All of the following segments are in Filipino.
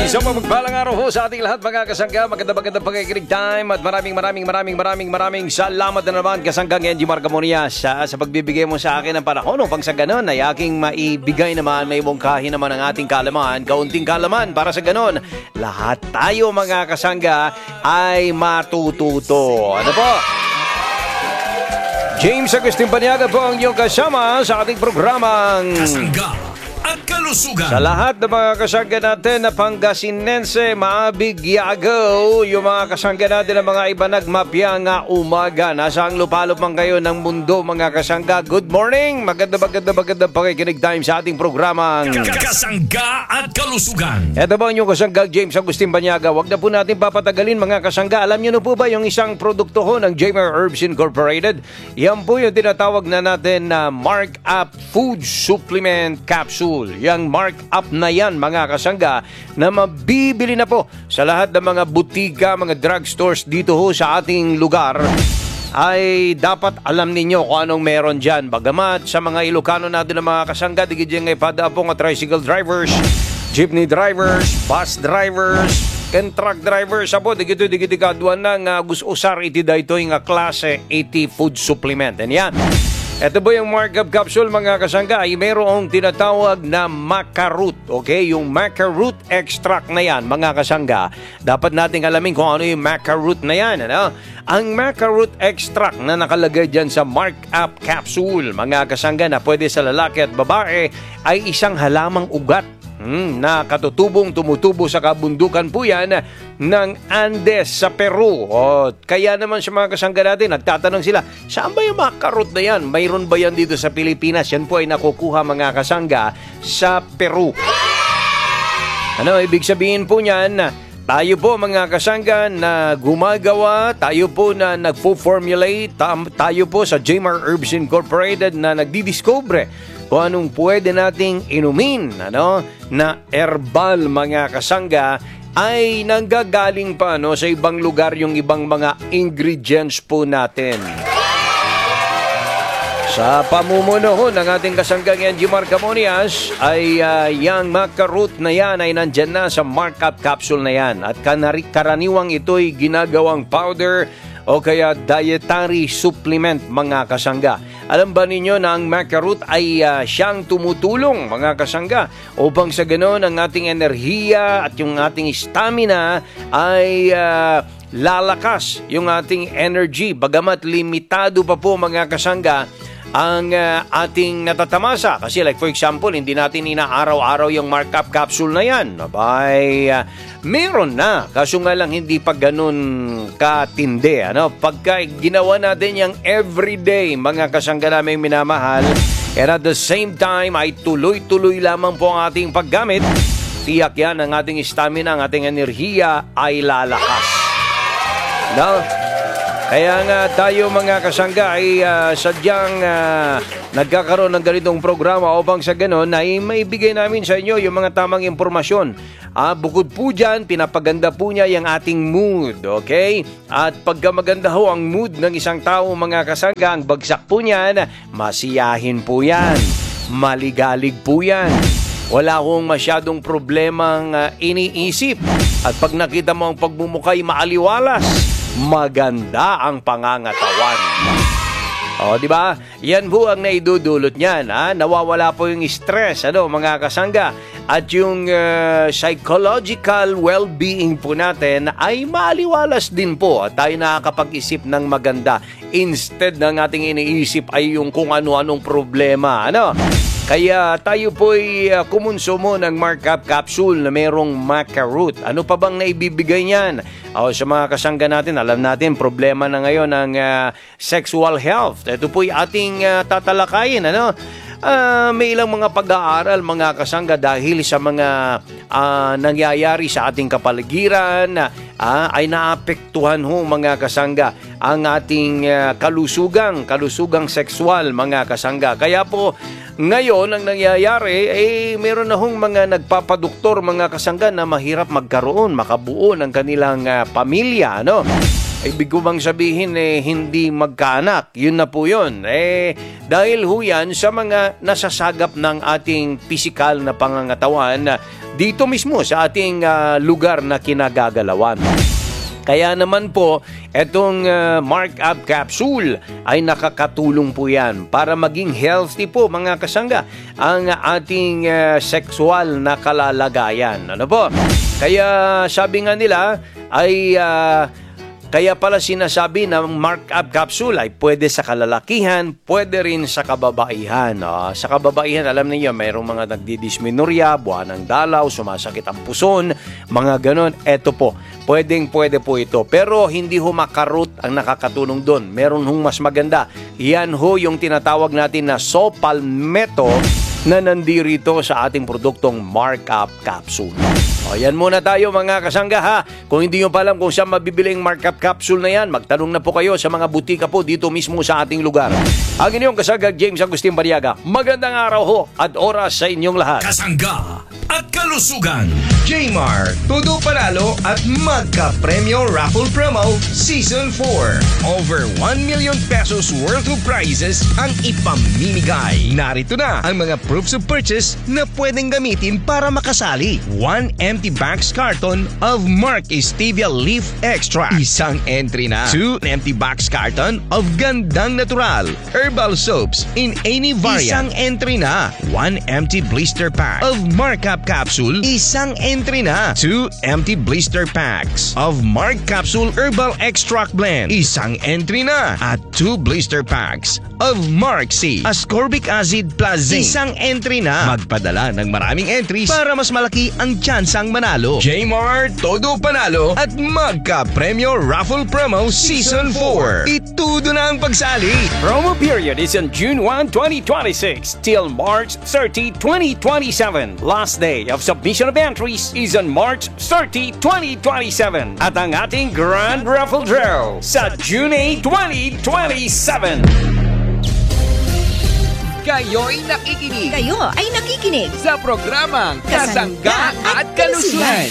Isang mapagpalang araw ho sa ating lahat mga kasangga. Maganda pakikinig time at maraming salamat na naman kasanggang Engie Margamonias sa pagbibigay mo sa akin ng panahon upang sa ganon ay aking maibigay naman, may bungkahin naman ang ating kalaman, kaunting kalaman para sa ganon lahat tayo mga kasangga ay matututo. Ano po? James Agustin Paniaga po ang iyong kasama sa ating programang Kasangga at Kalusugan. Sa lahat ng mga kasangga natin na Pangasinense, maabig yagaw, yung mga kasangga natin na mga iba nagmapya nga umaga. Nasa ang lupalop man kayo ng mundo mga kasangga. Good morning! Maganda pakikinig time sa ating programang Kasangga at Kalusugan. Ito ba yung kasangga James Agustin Banyaga? Huwag na po natin papatagalin mga kasangga. Alam niyo na po ba yung isang produkto ho ng Jamer Herbs Incorporated? Yan po yung tinatawag na natin na Mark Up Food Supplement Capsule. Yang Mark Up na yan mga kasangga na mabibili na po sa lahat ng mga butika, mga drugstores dito ho sa ating lugar. Ay dapat alam ninyo kung anong meron dyan. Bagamat sa mga Ilocano natin ng mga kasangga, digid yung ipada po nga tricycle drivers, jeepney drivers, bus drivers, and truck drivers apo digito kaduan na nga gusto usar iti daytoy nga klase iti food supplement. And yan. Ito po yung markup capsule mga kasangga ay mayroong tinatawag na maca root. Okay, yung maca root extract na yan mga kasangga. Dapat nating alamin kung ano yung maca root na yan. Ano? Ang maca root extract na nakalagay dyan sa markup capsule mga kasangga na pwede sa lalaki at babae ay isang halamang ugat na katutubong tumutubo sa kabundukan po yan ng Andes sa Peru. O, kaya naman sa mga kasangga natin, nagtatanong sila, saan ba yung makarot na yan? Mayroon ba yan dito sa Pilipinas? Yan po ay nakukuha mga kasangga sa Peru. Ano, ibig sabihin po niyan, tayo po mga kasangga na gumagawa, tayo po na nagpo-formulate, tayo po sa Jamer Herbs Incorporated na nagdidiscover kung anong pwede nating inumin na herbal mga kasangga ay nanggagaling pa sa ibang lugar yung ibang mga ingredients po natin. Sa pamumuno ng ating kasanggang Engie Margamonias ay yung maca root na yan ay nandyan na sa markup capsule na yan. At karaniwang ito'y ginagawang powder o kaya dietary supplement mga kasangga. Alam ba ninyo na ang maca root ay siyang tumutulong mga kasangga upang sa ganon ang ating enerhiya at yung ating stamina ay lalakas yung ating energy. Bagamat limitado pa po mga kasangga ang ating natatamasa. Kasi like for example, hindi natin inaaraw-araw yung markup capsule na yan. Abay, meron na. Kaso nga lang hindi pa ganun katindi. Pagka ginawa natin yung everyday, mga kasangga namin minamahal, and at the same time ay tuloy-tuloy lamang po ang ating paggamit, tiyak yan ang ating stamina, ang ating enerhiya ay lalakas. Kaya nga tayo mga kasangga ay sadyang nagkakaroon ng ganitong programa upang sa ganon ay maibigay namin sa inyo yung mga tamang impormasyon. Bukod po dyan, pinapaganda po niya yung ating mood, okay? At pagka maganda ho ang mood ng isang tao mga kasangga, ang bagsak po niyan, masiyahin po yan, maligalig po yan. Wala akong masyadong problemang iniisip. At pag nakita mo ang pagmumukay maaliwalas, maganda ang pangangatawan. O, di ba? Yan po ang naidudulot niyan. Nawawala po yung stress, mga kasangga. At yung psychological well-being po natin ay maaliwalas din po. At tayo nakakapag-isip ng maganda. Instead ng ating iniisip ay yung kung ano-anong problema. Kaya tayo po'y kumonsumo ng markup capsule na merong maca root. Ano pa bang naibibigay niyan? Sa mga kasangga natin, alam natin, problema na ngayon ng sexual health. Ito po'y ating tatalakayin. May ilang mga pag-aaral, mga kasangga, dahil sa mga nangyayari sa ating kapaligiran, ay naapektuhan ho mga kasangga ang ating kalusugang sexual mga kasangga. Kaya po, ngayon, ang nangyayari ay meron na hong mga nagpapadoktor, mga kasangga, na mahirap makabuo ng kanilang pamilya, Ibig ko bang sabihin hindi magkaanak? Yun na po yun. Dahil ho yan sa mga nasasagap ng ating pisikal na pangangatawan dito mismo sa ating lugar na kinagagalawan. Kaya naman po, etong Mark Up Capsule ay nakakatulong po yan para maging healthy po mga kasangga ang ating sexual na kalalagayan. Ano po? Kaya sabi nga nila ay kaya pala sinasabi ng Mark Up Capsule ay pwede sa kalalakihan, pwede rin sa kababaihan. Sa kababaihan, alam niyo, mayroong mga nagdidismenorrhea, buwan ng dalaw, sumasakit ang puson, mga ganon. Eto po, pwede po ito. Pero hindi ho makarot ang nakakatulong doon. Meron hong mas maganda. Yan ho yung tinatawag natin na saw palmetto na nandirito sa ating produktong Mark Up Capsule. Yan muna tayo mga kasangga ha. Kung hindi nyo pa alam kung saan mabibili ang Mark Up Capsule na yan, magtanong na po kayo sa mga butika po dito mismo sa ating lugar. Ang inyong kasangga, James Agustin Bariaga. Magandang araw ho at oras sa inyong lahat. Kasangga at kalusugan. Jmar, todo panalo at magka-premyo raffle promo Season 4. Over 1 million pesos worth of prizes ang ipamimigay. Narito na ang mga proofs of purchase na pwedeng gamitin para makasali. 1 empty box carton of Mark Stevia Leaf Extract. Isang entry na. 2 empty box carton of Gandang Natural Herbal Soaps in any variant. Isang entry na. 1 empty blister pack of Mark Up Capsule. Isang entry na. 2 empty blister packs of Mark Capsule Herbal Extract Blend. Isang entry na. At 2 blister packs of Mark C Ascorbic Acid Plus Zinc. Isang entry na. Magpadala ng maraming entries para mas malaki ang tsansang manalo. Jmar, todo panalo at magka-premyo raffle promo Season 4. Itudo na ang pagsali. Promo period is on June 1, 2026 till March 30, 2027. Last day of submission of entries is on March 30, 2027. At ang ating Grand Raffle Draw sa June 8, 2027. Kayo ay nakikinig sa programang Kasangga at Kalusugan.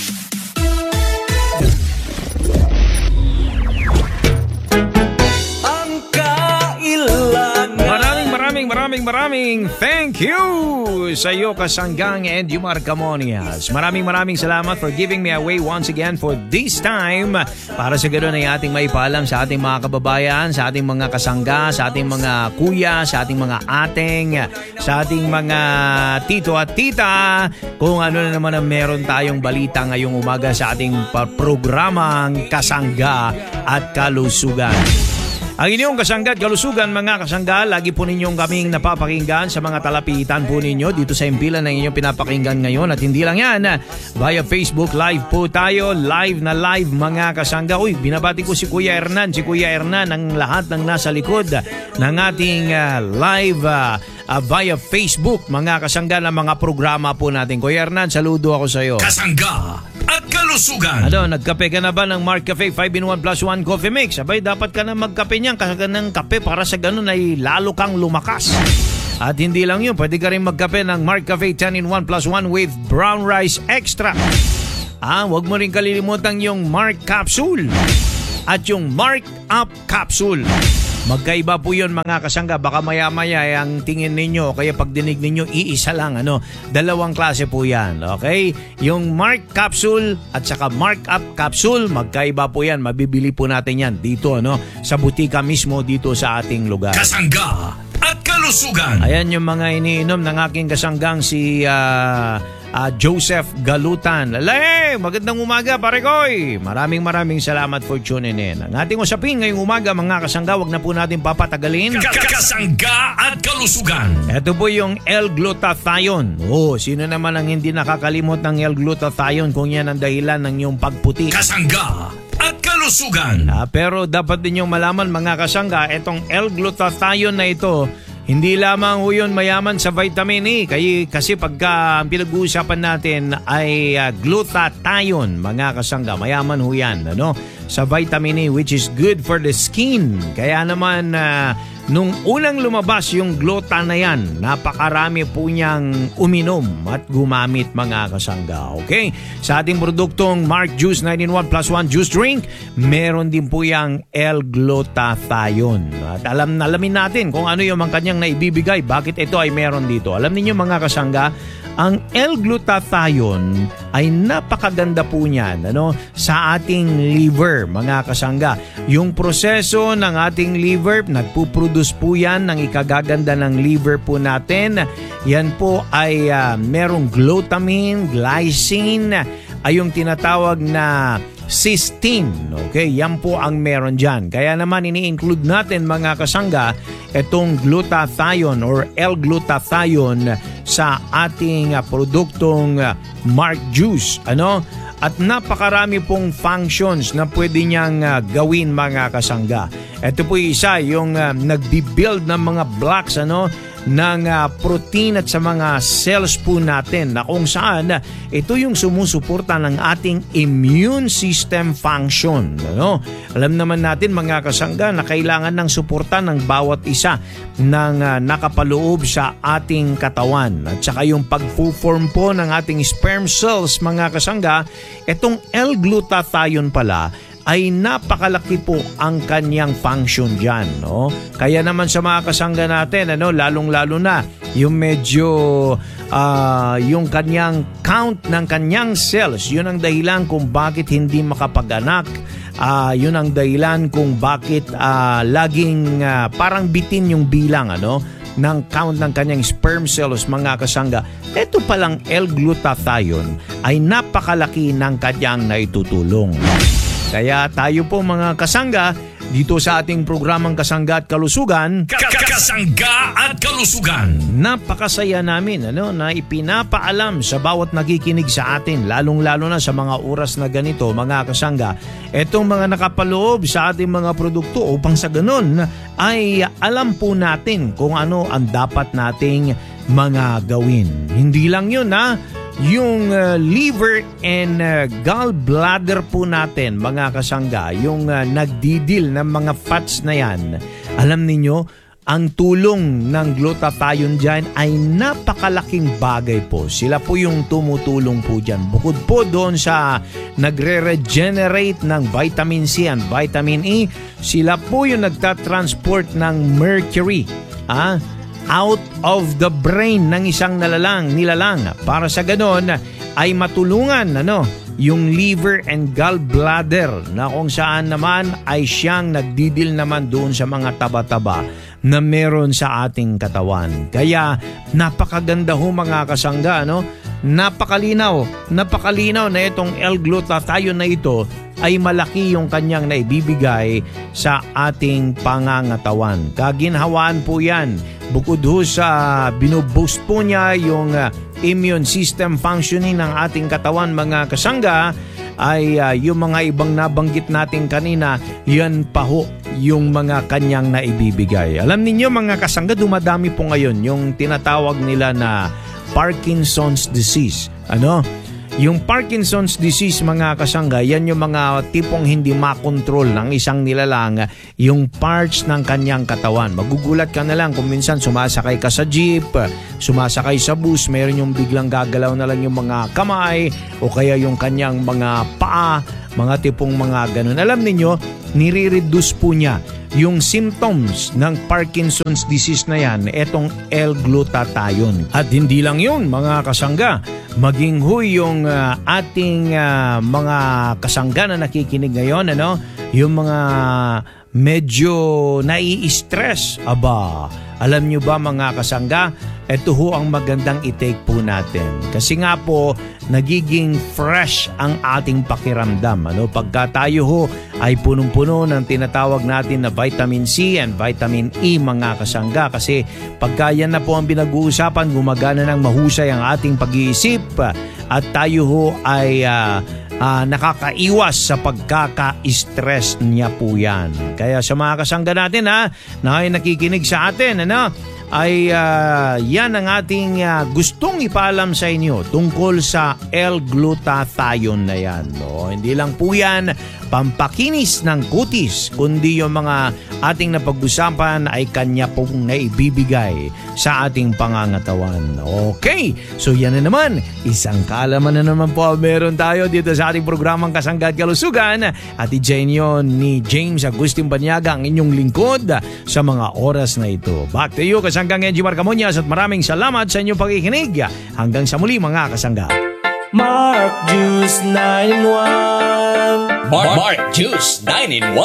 Ang kailangan. Maraming thank you sa iyo kasanggang and Yumar Camonias. Maraming salamat for giving me away once again for this time para sa ganoon ay ating maipaalam sa ating mga kababayan, sa ating mga kasangga, sa ating mga kuya, sa ating mga ating, sa ating mga tito at tita kung ano na naman ang meron tayong balita ngayong umaga sa ating programang Kasangga at Kalusugan. Ang inyong kasangga at kalusugan, mga kasangga, lagi po ninyong kaming napapakinggan sa mga talapitan po ninyo dito sa impilan ng inyong pinapakinggan ngayon. At hindi lang yan, via Facebook Live po tayo, live na live mga kasangga. Uy, binabati ko si Kuya Hernan, ang lahat ng nasa likod ng ating live via Facebook, mga kasangga na mga programa po natin. Kuya Hernan, saludo ako sa iyo. Kasangga at kalusugan. Nagkape ka na ba ng Mark Cafe 5-in-1 plus 1 coffee mix? Abay, dapat ka na magkape niyan kasi ng kape para sa ganun ay lalo kang lumakas. At hindi lang yun, pwede ka rin magkape ng Mark Cafe 10-in-1 plus 1 with brown rice extra. Huwag mo rin kalilimutan yung Mark Capsule at yung Mark Up Capsule. Magkaiba po yun mga kasangga. Baka maya-maya ang tingin ninyo, kaya pag dinig ninyo, iisa lang. Dalawang klase po yan. Okay? Yung Mark Capsule at saka Mark Up Capsule, magkaiba po yan. Mabibili po natin yan dito, sa butika mismo dito sa ating lugar. Kasangga at kalusugan. Ayan yung mga iniinom ng aking kasanggang si Joseph Galutan. Magandang umaga, pare koy. Maraming salamat for tuning in. Ang ating usapin ngayong umaga, mga kasangga, wag na po natin papatagalin. Kasangga at kalusugan. Ito po yung L-glutathione. Sino naman ang hindi nakakalimot ng L-glutathione kung yan ang dahilan ng iyong pagputi? Kasangga at kalusugan. Pero dapat din yung malaman mga kasangga, itong L-glutathione na ito, hindi lamang ho yun mayaman sa vitamin E. Kasi pagka ang pinag-uusapan natin ay glutathione, mga kasangga, mayaman ho yan sa vitamin E, which is good for the skin. Kaya naman nung unang lumabas yung Glota na yan, napakarami po niyang uminom at gumamit mga kasangga. Okay? Sa ating produktong Mark Juice 9-in-1 plus 1 juice drink, meron din po yung L-glutathione. At alamin natin kung ano yung kanyang naibibigay, bakit ito ay meron dito. Alam niyo mga kasangga, ang L-glutathione ay napakaganda po niyan sa ating liver, mga kasangga. Yung proseso ng ating liver, nagpuproduce po yan ng ikagaganda ng liver po natin. Yan po ay merong glutamine, glycine, ay yung tinatawag na cysteine. Okay, yan po ang meron dyan. Kaya naman ini-include natin mga kasangga itong glutathione or L-glutathione sa ating produktong Mark Juice. At napakarami pong functions na pwede niyang gawin mga kasangga. Ito po isa yung nagbi-build ng mga blocks ng protein at sa mga cells po natin na kung saan ito yung sumusuporta ng ating immune system function. Alam naman natin mga kasangga na kailangan ng suporta ng bawat isa ng nakapaloob sa ating katawan. At saka yung pag-form po ng ating sperm cells mga kasangga, itong L-glutathione pala ay napakalaki po ang kanyang function dyan. Kaya naman sa mga kasangga natin, lalong-lalo na yung medyo yung kanyang count ng kanyang cells, yun ang dahilan kung bakit hindi makapag-anak. Yun ang dahilan kung bakit laging parang bitin yung bilang ng count ng kanyang sperm cells mga kasangga. Ito palang L-glutathione ay napakalaki ng kanyang naitutulong. Kaya tayo po mga kasangga, dito sa ating programang Kasangga at Kalusugan, Kasangga at Kalusugan, napakasaya namin na ipinapaalam sa bawat nakikinig sa atin, lalong-lalo na sa mga oras na ganito mga kasangga, etong mga nakapaloob sa ating mga produkto upang sa ganun ay alam po natin kung ano ang dapat nating mga gawin. Hindi lang yun yung liver and gallbladder po natin mga kasangga, yung nagdidil ng mga fats na yan, alam niyo ang tulong ng glutathione dyan ay napakalaking bagay po. Sila po yung tumutulong po dyan. Bukod po doon sa nagre-regenerate ng vitamin C and vitamin E, sila po yung nagtatransport ng mercury out of the brain ng isang nilalang para sa ganon ay matulungan yung liver and gallbladder na kung saan naman ay siyang nagdidil naman doon sa mga taba-taba na meron sa ating katawan. Kaya napakaganda ho mga kasangga, Napakalinaw na itong L-glutathione na ito ay malaki yung kanyang naibibigay sa ating pangangatawan. Kaginhawaan po yan. Bukod ho sa binuboost po niya yung immune system functioning ng ating katawan mga kasangga, ay yung mga ibang nabanggit natin kanina, yan pa ho yung mga kanyang naibibigay. Alam niyo mga kasangga, dumadami po ngayon yung tinatawag nila na Parkinson's disease. Yung Parkinson's disease mga kasangga, yan yung mga tipong hindi makontrol ng isang nilalang yung parts ng kanyang katawan. Magugulat ka na lang kung minsan sumasakay ka sa jeep, sumasakay sa bus, meron yung biglang gagalaw na lang yung mga kamay o kaya yung kanyang mga paa, mga tipong mga ganun. Alam niyo, nire-reduce po niya yung symptoms ng Parkinson's disease na yan, etong L-glutathione. At hindi lang yun mga kasangga, maging yung ating mga kasangga na nakikinig ngayon, yung mga medyo nai-stress. Alam nyo ba mga kasangga, ito ho ang magandang i-take po natin. Kasi nga po, nagiging fresh ang ating pakiramdam. Pagka tayo ho ay punong-puno ng tinatawag natin na vitamin C and vitamin E mga kasangga. Kasi pagka yan na po ang pinag-uusapan, gumagana ng mahusay ang ating pag-iisip at tayo ho ay nakakaiwas sa pagkaka-stress niya po yan. Kaya sa mga kasangga natin na ay nakikinig sa atin, ay yan ang ating gustong ipaalam sa inyo tungkol sa L-glutathione na yan. No? Hindi lang po yan pampakinis ng kutis, kundi yung mga ating napag-usapan ay kanya pong naibibigay sa ating pangangatawan. Okay, so yan na naman. Isang kaalaman na naman po meron tayo dito sa ating programang Kasangga at Kalusugan. At i-jain ni James Agustin Banyaga, ang inyong lingkod sa mga oras na ito. Back to you, Kasanggang Engie Marcamonias, at maraming salamat sa inyong pakikinig. Hanggang sa muli, mga kasangga. Mark Juice 9-in-1. Mark Juice 9-in-1.